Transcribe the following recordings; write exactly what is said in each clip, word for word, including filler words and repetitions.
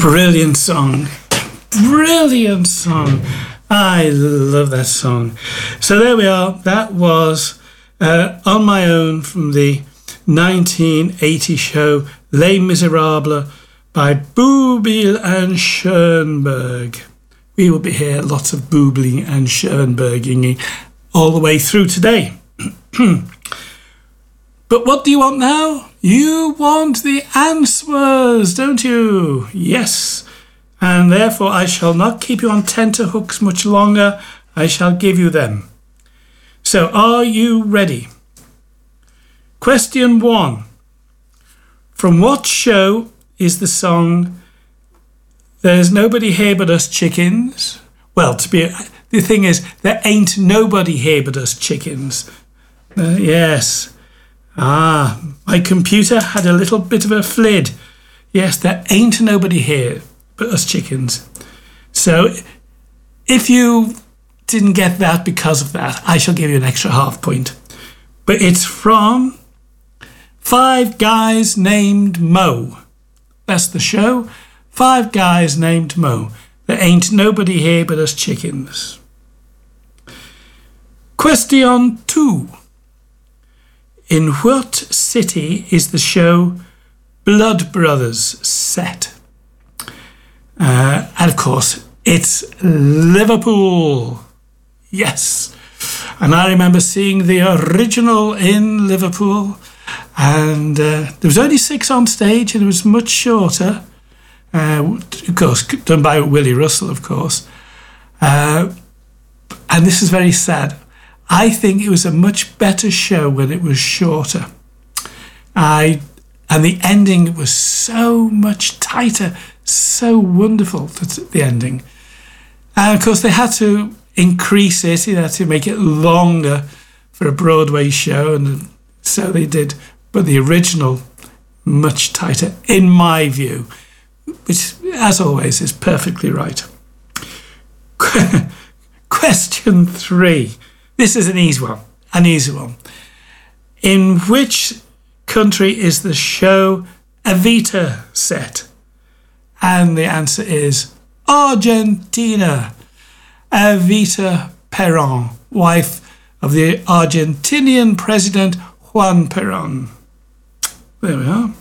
Brilliant song. Brilliant song. I love that song. So there we are. That was uh, On My Own from the nineteen eighty show Les Miserables by Booble and Schoenberg. We will be here, lots of boobling and Schoenberging all the way through today. But what do you want now? You want the answers, don't you? Yes. And therefore I shall not keep you on tenterhooks much longer. I shall give you them. So are you ready? Question one. From what show is the song There's Nobody Here But Us Chickens? Well, to be the thing is, there ain't nobody here but us chickens. Uh, yes. Ah, my computer had a little bit of a flid. Yes, there ain't nobody here but us chickens. So if you didn't get that because of that, I shall give you an extra half point. But it's from Five Guys Named Mo. That's the show. Five Guys Named Mo. There ain't nobody here but us chickens. Question two. In what city is the show Blood Brothers set? Uh, and of course, it's Liverpool. Yes. And I remember seeing the original in Liverpool. And uh, there was only six on stage and it was much shorter. Uh, of course, done by Willie Russell, of course. Uh, and this is very sad. I think it was a much better show when it was shorter. I and the ending was so much tighter, so wonderful, the ending. And of course they had to increase it, they had to make it longer for a Broadway show, and so they did. But the original, much tighter, in my view, which, as always, is perfectly right. Question three. This is an easy one, an easy one. In which country is the show Evita set? And the answer is Argentina. Evita Perón, wife of the Argentinian president Juan Perón. There we are.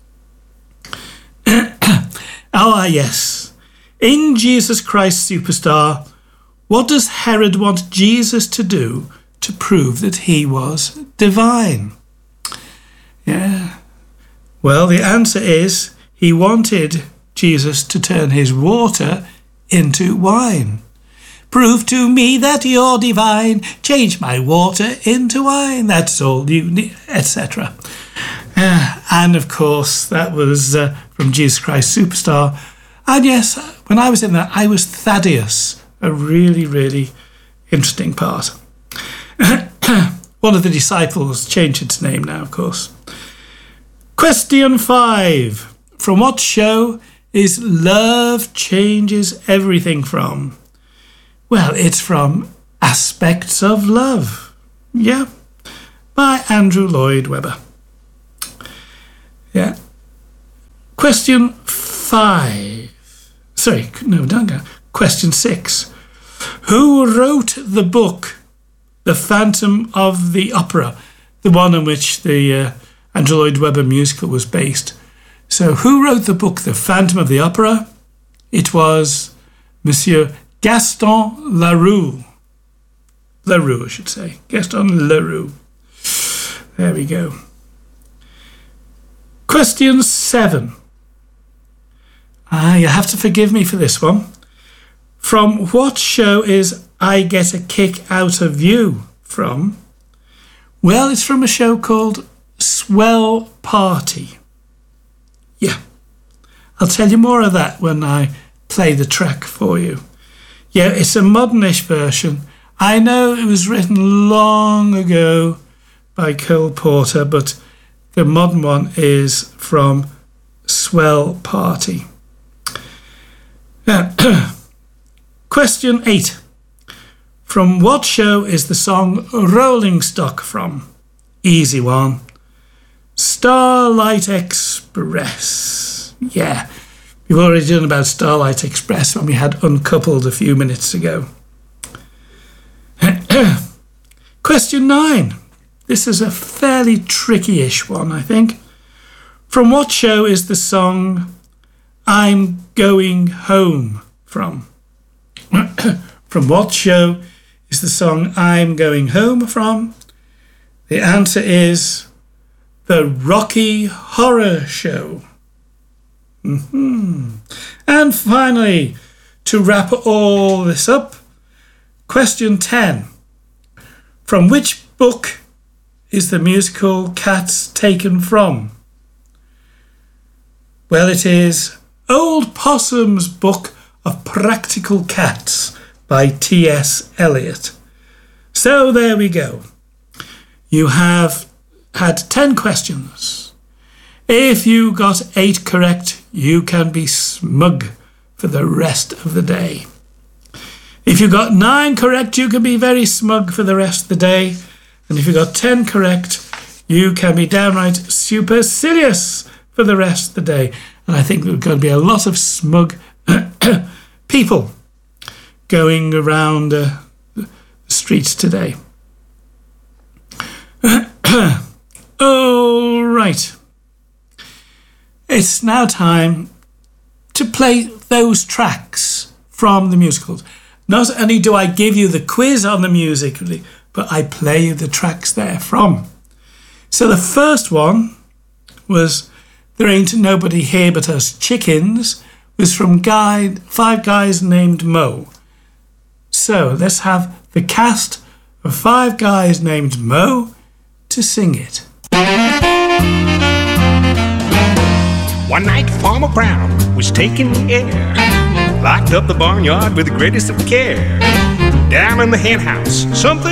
Ah, yes. In Jesus Christ Superstar, what does Herod want Jesus to do to prove that he was divine? Yeah. Well, the answer is he wanted Jesus to turn his water into wine. Prove to me that you're divine. Change my water into wine. That's all you need, et cetera. Uh, and of course, that was uh, from Jesus Christ Superstar. And yes, when I was in that, I was Thaddeus. A really, really interesting part. One of the disciples changed its name now, of course. Question five. From what show is Love Changes Everything from? Well, it's from Aspects of Love. Yeah. By Andrew Lloyd Webber. Yeah. Question five. Sorry, no, don't go. Question six. Who wrote the book, The Phantom of the Opera, the one on which the uh, Andrew Lloyd Webber musical was based? So who wrote the book, The Phantom of the Opera? It was Monsieur Gaston Leroux. Leroux, I should say. Gaston Leroux. There we go. Question seven. Ah, you have to forgive me for this one. From what show is I Get a Kick Out of You from? Well, it's from a show called Swell Party. Yeah. I'll tell you more of that when I play the track for you. Yeah, it's a modernish version. I know it was written long ago by Cole Porter, but the modern one is from Swell Party. Yeah. Question eight. From what show is the song Rolling Stock from? Easy one. Starlight Express. Yeah. We've already done about Starlight Express when we had Uncoupled a few minutes ago. Question nine. This is a fairly tricky-ish one, I think. From what show is the song I'm Going Home from? From what show is the song I'm Going Home from? The answer is The Rocky Horror Show. Mm-hmm. And finally, to wrap all this up, question ten. From which book is the musical Cats taken from? Well, it is Old Possum's Book of Practical Cats by T S Eliot. So there we go. You have had ten questions. If you got eight correct, you can be smug for the rest of the day. If you got nine correct, you can be very smug for the rest of the day. And if you got ten correct, you can be downright supercilious for the rest of the day. And I think there's going to be a lot of smug people going around uh, the streets today. All right. It's now time to play those tracks from the musicals. Not only do I give you the quiz on the music, but I play you the tracks there from. So the first one was There Ain't Nobody Here But Us Chickens, was from guy, Five Guys Named Mo. So let's have the cast of Five Guys Named Mo to sing it. One night Farmer Brown was taking air, locked up the barnyard with the greatest of care. Down in the hen house, something